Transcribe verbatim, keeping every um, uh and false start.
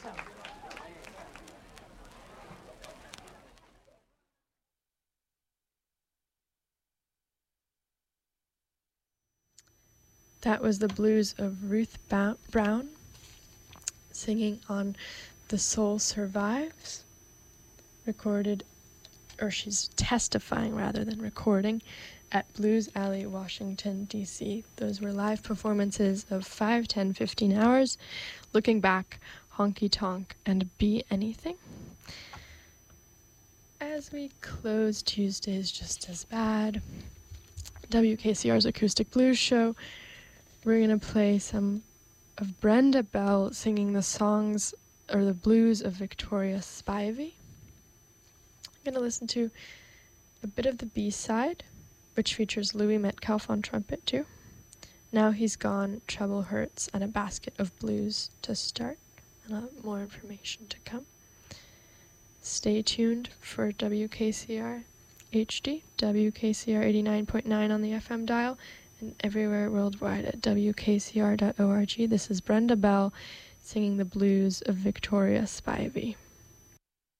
That was the blues of Ruth ba- Brown singing on The Soul Survives, recorded, or she's testifying rather than recording, at Blues Alley, Washington, D C Those were live performances of five, ten, fifteen hours, Looking Back, Honky Tonk, and Be Anything. As we close Tuesdays Just As Bad, W K C R's Acoustic Blues Show, we're going to play some of Brenda Bell singing the songs or the blues of Victoria Spivey. I'm going to listen to a bit of the B-side, which features Louis Metcalf on trumpet too. Now He's Gone, Trouble Hurts, and a basket of blues to start, and uh, more information to come. Stay tuned for W K C R H D, W K C R eighty-nine point nine on the F M dial, and everywhere worldwide at W K C R dot org. This is Brenda Bell singing the blues of Victoria Spivey.